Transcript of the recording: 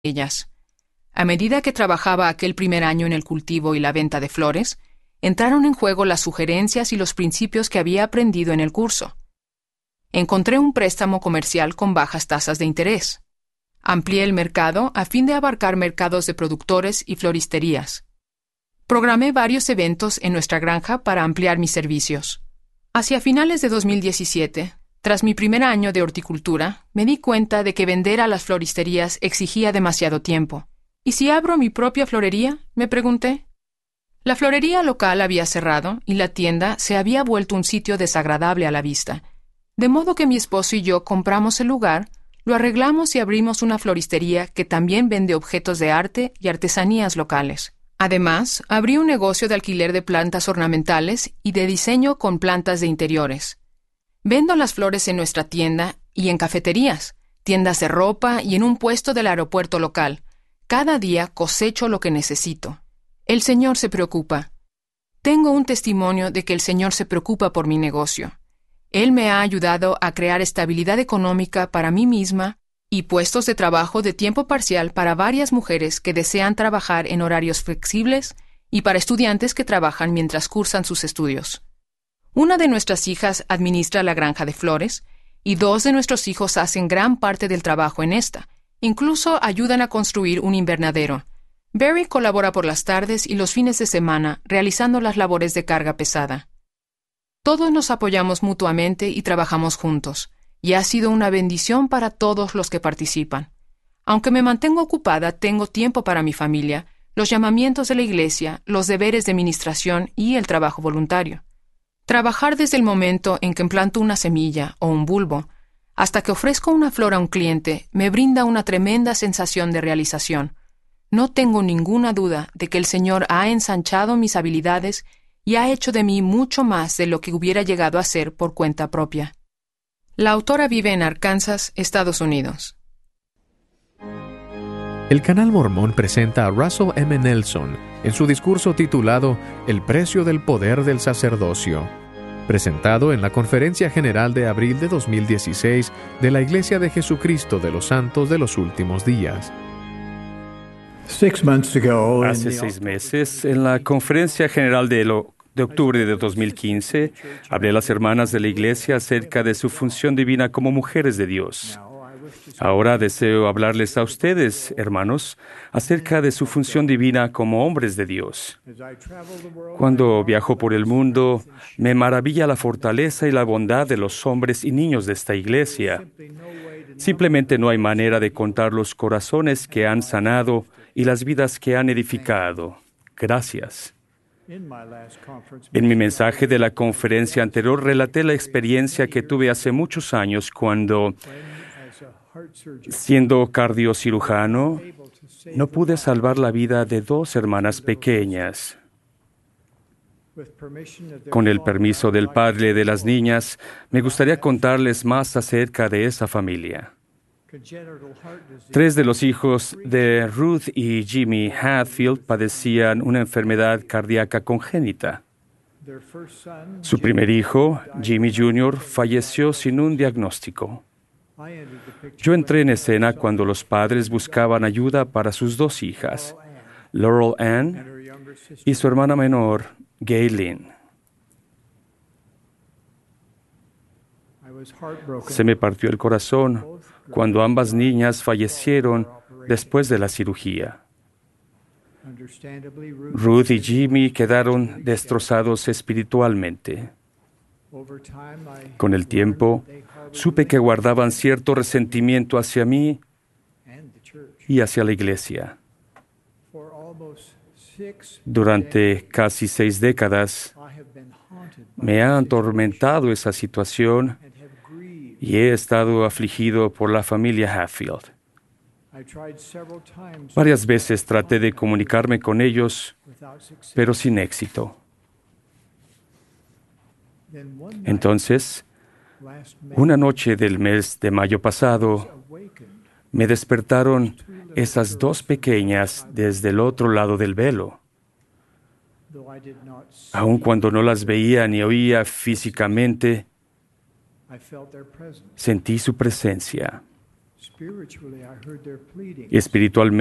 ellas. A medida que trabajaba aquel primer año en el cultivo y la venta de flores, entraron en juego las sugerencias y los principios que había aprendido en el curso. Encontré un préstamo comercial con bajas tasas de interés. Amplié el mercado a fin de abarcar mercados de productores y floristerías. Programé varios eventos en nuestra granja para ampliar mis servicios. Hacia finales de 2017, tras mi primer año de horticultura, me di cuenta de que vender a las floristerías exigía demasiado tiempo. ¿Y si abro mi propia florería?, me pregunté. La florería local había cerrado y la tienda se había vuelto un sitio desagradable a la vista, de modo que mi esposo y yo compramos el lugar, lo arreglamos y abrimos una floristería que también vende objetos de arte y artesanías locales. Además, abrí un negocio de alquiler de plantas ornamentales y de diseño con plantas de interiores. Vendo las flores en nuestra tienda y en cafeterías, tiendas de ropa y en un puesto del aeropuerto local. Cada día cosecho lo que necesito. El Señor se preocupa. Tengo un testimonio de que el Señor se preocupa por mi negocio. Él me ha ayudado a crear estabilidad económica para mí misma y puestos de trabajo de tiempo parcial para varias mujeres que desean trabajar en horarios flexibles y para estudiantes que trabajan mientras cursan sus estudios. Una de nuestras hijas administra la granja de flores y 2 de nuestros hijos hacen gran parte del trabajo en esta. Incluso ayudan a construir un invernadero. Barry colabora por las tardes y los fines de semana realizando las labores de carga pesada. Todos nos apoyamos mutuamente y trabajamos juntos, y ha sido una bendición para todos los que participan. Aunque me mantengo ocupada, tengo tiempo para mi familia, los llamamientos de la iglesia, los deberes de ministración y el trabajo voluntario. Trabajar desde el momento en que planto una semilla o un bulbo hasta que ofrezco una flor a un cliente me brinda una tremenda sensación de realización. No tengo ninguna duda de que el Señor ha ensanchado mis habilidades y ha hecho de mí mucho más de lo que hubiera llegado a ser por cuenta propia. La autora vive en Arkansas, Estados Unidos. El Canal Mormón presenta a Russell M. Nelson en su discurso titulado El precio del poder del sacerdocio, presentado en la Conferencia General de abril de 2016 de la Iglesia de Jesucristo de los Santos de los Últimos Días. Hace 6 meses, en la Conferencia General de octubre de 2015, hablé a las hermanas de la Iglesia acerca de su función divina como mujeres de Dios. Ahora deseo hablarles a ustedes, hermanos, acerca de su función divina como hombres de Dios. Cuando viajo por el mundo, me maravilla la fortaleza y la bondad de los hombres y niños de esta iglesia. Simplemente no hay manera de contar los corazones que han sanado y las vidas que han edificado. Gracias. En mi mensaje de la conferencia anterior relaté la experiencia que tuve hace muchos años cuando, siendo cardiocirujano, no pude salvar la vida de 2 hermanas pequeñas. Con el permiso del padre de las niñas, me gustaría contarles más acerca de esa familia. 3 de los hijos de Ruth y Jimmy Hatfield padecían una enfermedad cardíaca congénita. Su primer hijo, Jimmy Jr., falleció sin un diagnóstico. Yo entré en escena cuando los padres buscaban ayuda para sus 2 hijas, Laurel Ann y su hermana menor, Gaylene. Se me partió el corazón cuando ambas niñas fallecieron después de la cirugía. Ruth y Jimmy quedaron destrozados espiritualmente. Con el tiempo, supe que guardaban cierto resentimiento hacia mí y hacia la iglesia. Durante casi 6 décadas, me ha atormentado esa situación y he estado afligido por la familia Hatfield. Varias veces traté de comunicarme con ellos, pero sin éxito. Entonces, una noche del mes de mayo pasado, me despertaron esas 2 pequeñas desde el otro lado del velo. Aun cuando no las veía ni oía físicamente, sentí su presencia. Espiritualmente,